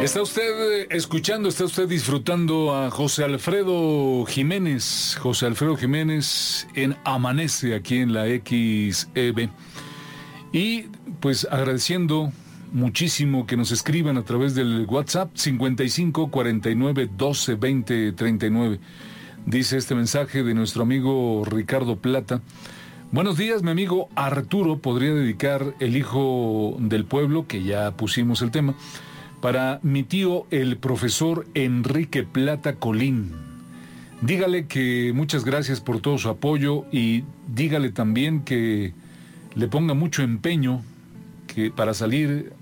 Está usted escuchando, está usted disfrutando a José Alfredo Jiménez. José Alfredo Jiménez en Amanece, aquí en la XEB. Y pues agradeciendo muchísimo que nos escriban a través del WhatsApp 55 49 12 20 39. Dice este mensaje de nuestro amigo Ricardo Plata. Buenos días, mi amigo Arturo podría dedicar El Hijo del Pueblo, que ya pusimos el tema, para mi tío el profesor Enrique Plata Colín. Dígale que muchas gracias por todo su apoyo y dígale también que le ponga mucho empeño para salir